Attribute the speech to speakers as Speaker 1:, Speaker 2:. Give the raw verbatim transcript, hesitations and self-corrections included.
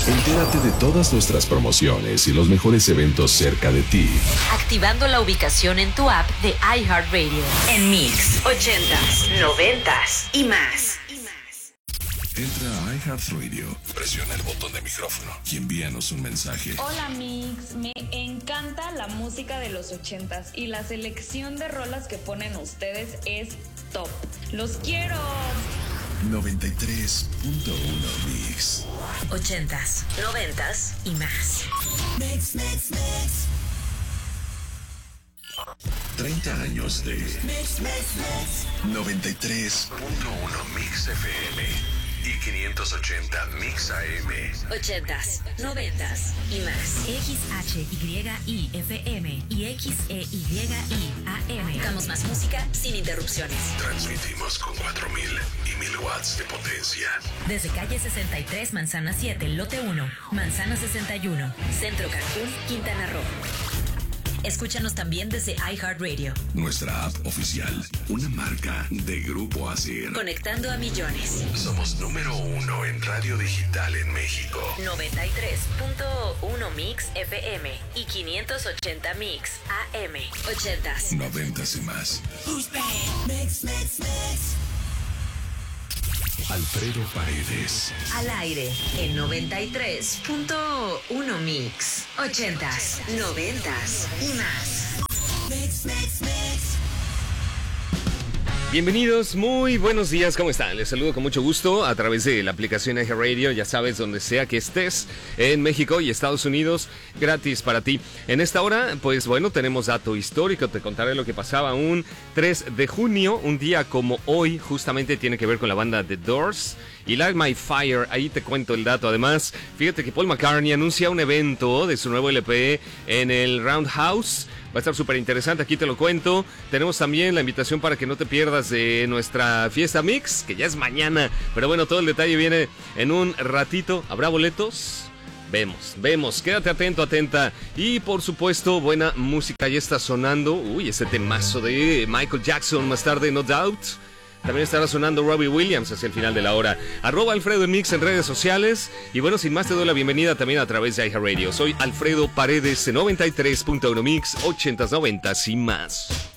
Speaker 1: Entérate de todas nuestras promociones y los mejores eventos cerca de ti.
Speaker 2: Activando la ubicación en tu app de iHeartRadio. En Mix, ochentas, noventas y más.
Speaker 1: Entra a iHeartRadio, presiona el botón de micrófono y envíanos un mensaje.
Speaker 3: Hola Mix, me encanta la música de los ochentas y la selección de rolas que ponen ustedes es top. ¡Los quiero!
Speaker 1: noventa y tres punto uno Mix.
Speaker 2: Ochentas, noventas y más.
Speaker 4: Mix, mix, mix.
Speaker 1: treinta años de
Speaker 4: Mix, mix, mix.
Speaker 1: noventa y tres punto uno Mix F M y quinientos ochenta Mix A M.
Speaker 2: Ochentas, noventas y más.
Speaker 5: X H Y I F M y X E Y I A M.
Speaker 2: Damos más música sin interrupciones.
Speaker 1: Transmitimos con cuatro mil y mil watts de potencia.
Speaker 5: Desde calle sesenta y tres, Manzana siete, lote uno, Manzana sesenta y uno.
Speaker 2: Centro Cancún, Quintana Roo. Escúchanos también desde iHeartRadio.
Speaker 1: Nuestra app oficial, una marca de Grupo Asir.
Speaker 2: Conectando a millones.
Speaker 1: Somos número uno en radio digital en México.
Speaker 2: noventa y tres punto uno Mix F M y quinientos ochenta Mix A M. Ochentas.
Speaker 1: Noventas y más.
Speaker 4: Who's bad? Mix, mix, mix.
Speaker 1: Alfredo Paredes.
Speaker 2: Al aire en noventa y tres punto uno Mix. Ochentas, noventas y más.
Speaker 4: Mix, mix, mix.
Speaker 6: Bienvenidos, muy buenos días, ¿cómo están? Les saludo con mucho gusto a través de la aplicación iHeartRadio, ya sabes, donde sea que estés, en México y Estados Unidos, gratis para ti. En esta hora, pues bueno, tenemos dato histórico, te contaré lo que pasaba un tres de junio, un día como hoy, justamente tiene que ver con la banda The Doors y Light My Fire, ahí te cuento el dato. Además, fíjate que Paul McCartney anuncia un evento de su nuevo L P en el Roundhouse. Va a estar súper interesante, aquí te lo cuento. Tenemos también la invitación para que no te pierdas de nuestra fiesta mix, que ya es mañana. Pero bueno, todo el detalle viene en un ratito. ¿Habrá boletos? Vemos, vemos. Quédate atento, atenta. Y por supuesto, buena música ya está sonando. Uy, ese temazo de Michael Jackson más tarde, No Doubt. También estará sonando Robbie Williams hacia el final de la hora. Arroba Alfredo Mix en redes sociales. Y bueno, sin más te doy la bienvenida también a través de iHeartRadio. Soy Alfredo Paredes, noventa y tres punto uno Mix, ochentas, noventas y más.